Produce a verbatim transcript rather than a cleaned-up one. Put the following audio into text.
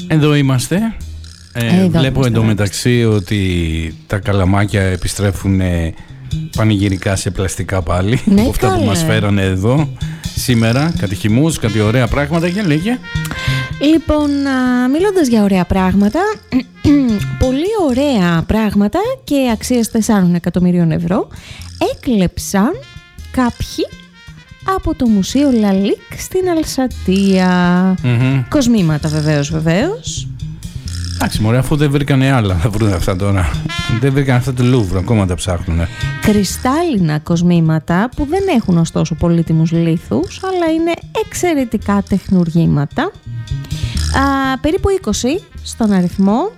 Εδώ είμαστε. Ε, Εδώ βλέπω εντωμεταξύ ότι τα καλαμάκια επιστρέφουν πανηγυρικά σε πλαστικά πάλι. Ναι, από αυτά καλέ. που μας φέρανε εδώ σήμερα. Κάτι χυμούς, κάτι ωραία πράγματα. Για λέγε. Λοιπόν, α, μιλώντας για ωραία πράγματα, πολύ ωραία πράγματα και αξίας τεσσάρων εκατομμυρίων ευρώ έκλεψαν κάποιοι από το Μουσείο Λαλίκ στην Αλσατία. Mm-hmm. Κοσμήματα βεβαίως, βεβαίως. Εντάξει μωρέ, αφού δεν βρήκανε άλλα θα βρουν αυτά τώρα. Δεν βρήκαν αυτά του Λούβρου, ακόμα τα ψάχνουνε. Κρυστάλλινα κοσμήματα που δεν έχουν ωστόσο πολύτιμους λίθους, αλλά είναι εξαιρετικά τεχνουργήματα. Α, περίπου είκοσι στον αριθμό